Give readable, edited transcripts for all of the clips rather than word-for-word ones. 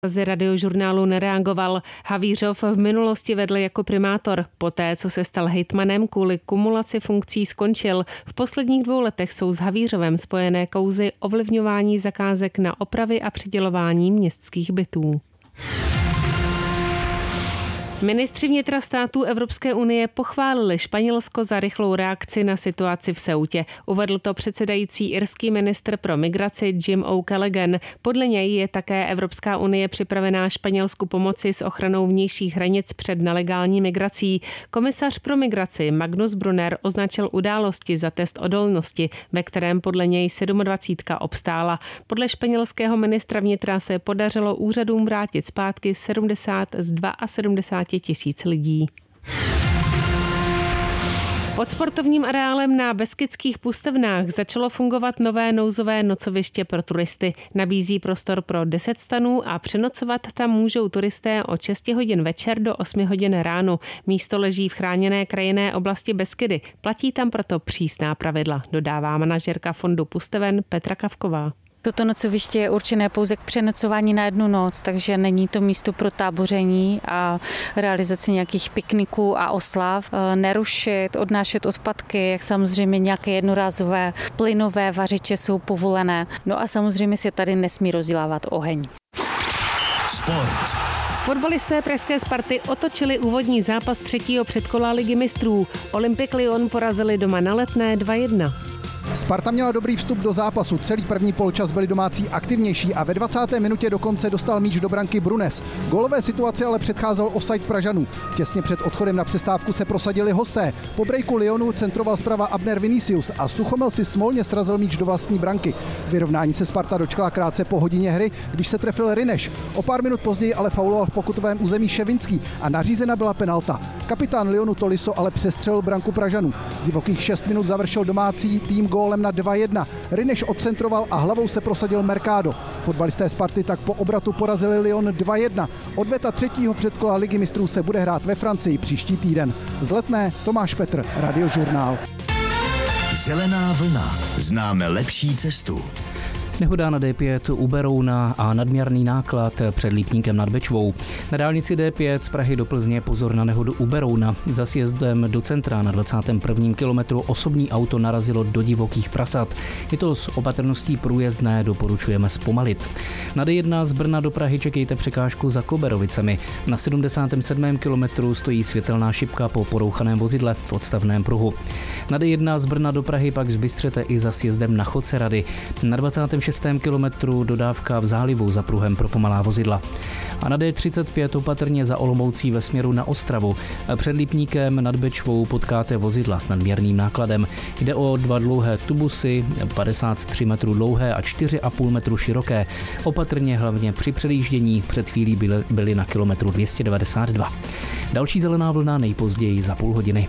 Z Radiožurnálu nereagoval. Havířov v minulosti vedl jako primátor. Poté, co se stal hejtmanem, kvůli kumulaci funkcí skončil. V posledních 2 letech jsou s Havířovem spojené kauzy ovlivňování zakázek na opravy a přidělování městských bytů. Ministři vnitra států Evropské unie pochválili Španělsko za rychlou reakci na situaci v Ceutě. Uvedl to předsedající irský ministr pro migraci Jim O'Callaghan. Podle něj je také Evropská unie připravená Španělsku pomoci s ochranou vnějších hranic před nelegální migrací. Komisař pro migraci Magnus Brunner označil události za test odolnosti, ve kterém podle něj 27 obstála. Podle španělského ministra vnitra se podařilo úřadům vrátit zpátky 70 z 72 tisíc lidí. Pod sportovním areálem na Beskydských Pustevnách začalo fungovat nové nouzové nocoviště pro turisty. Nabízí prostor pro 10 stanů a přenocovat tam můžou turisté od 6 hodin večer do 8 hodin ráno. Místo leží v chráněné krajinné oblasti Beskydy. Platí tam proto přísná pravidla, dodává manažerka fondu Pusteven Petra Kavková. Toto nocoviště je určené pouze k přenocování na 1 noc, takže není to místo pro táboření a realizaci nějakých pikniků a oslav. Nerušit, odnášet odpadky, jak samozřejmě nějaké jednorázové plynové vařiče jsou povolené. No a samozřejmě se tady nesmí rozdělávat oheň. Sport. Fotbalisté pražské Sparty otočili úvodní zápas 3. předkola Ligy mistrů. Olympique Lyon porazili doma na Letné 2-1. Sparta měla dobrý vstup do zápasu, celý první poločas byli domácí aktivnější a ve 20. minutě dokonce dostal míč do branky Brunes. Gólové situaci ale předcházel offside Pražanů. Těsně před odchodem na přestávku se prosadili hosté. Po breaku Lyonu centroval zprava Abner Vinicius a Suchomel si smolně srazil míč do vlastní branky. Vyrovnání se Sparta dočkala krátce po hodině hry, když se trefil Rineš. O pár minut později ale fauloval v pokutovém území Ševinský a nařízena byla penalta. Kapitán Lyonu Tolisso ale přestřelil branku Pražanů. Divokých 6 minut završil domácí tým gólem na 2-1. Rineš odcentroval a hlavou se prosadil Mercado. Fotbalisté Sparty tak po obratu porazili Lyon 2-1. Odveta 3. předkola Ligy mistrů se bude hrát ve Francii příští týden. Z Letné Tomáš Petr, Radiožurnál. Zelená vlna. Známe lepší cestu. Nehoda na D5 u Berouna a nadměrný náklad před Lipníkem nad Bečvou. Na dálnici D5 z Prahy do Plzně pozor na nehodu u Berouna. Za sjezdem do centra na 21. kilometru osobní auto narazilo do divokých prasat. Je to s opatrností průjezdné, doporučujeme zpomalit. Na D1 z Brna do Prahy čekejte překážku za Koberovicemi. Na 77. kilometru stojí světelná šipka po porouchaném vozidle v odstavném pruhu. Na D1 z Brna do Prahy pak zbystřete i za sjezdem na Chodce Rady. Na 26. kilometru dodávka v zálivu za pruhem pro pomalá vozidla. A na D35 opatrně za Olomoucí ve směru na Ostravu. Před Lipníkem nad Bečvou potkáte vozidla s nadměrným nákladem. Jde o 2 dlouhé tubusy, 53 metrů dlouhé a 4,5 metru široké. Opatrně hlavně při předjíždění, před chvílí byli na kilometru 292. Další zelená vlna nejpozději za půl hodiny.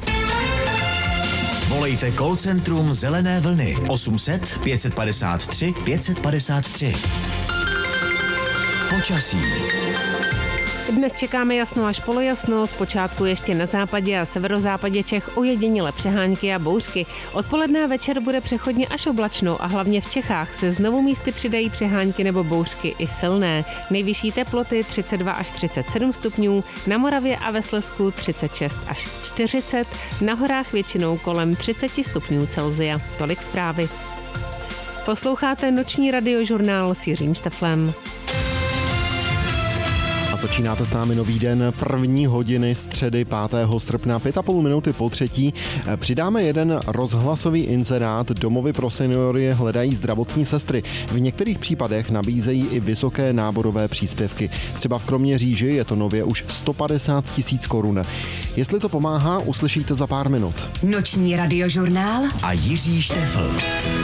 Volejte call centrum Zelené vlny 800 553 553. Počasí. Dnes čekáme jasno až polojasno, zpočátku ještě na západě a severozápadě Čech ojedinělé přehánky a bouřky. Odpoledne a večer bude přechodně až oblačno a hlavně v Čechách se znovu místy přidají přehánky nebo bouřky i silné. Nejvyšší teploty 32 až 37 stupňů, na Moravě a ve Slezsku 36 až 40, na horách většinou kolem 30 stupňů Celsia. Tolik zprávy. Posloucháte noční radiožurnál s Jiřím Šteflem. Začíná to s námi nový den, 1. hodiny středy 5. srpna, 5,5 minuty po 3. Přidáme jeden rozhlasový inzerát. Domovy pro seniory hledají zdravotní sestry. V některých případech nabízejí i vysoké náborové příspěvky. Třeba v Kroměříži je to nově už 150 000 korun. Jestli to pomáhá, uslyšíte za pár minut. Noční radiožurnál a Jiří Štefl.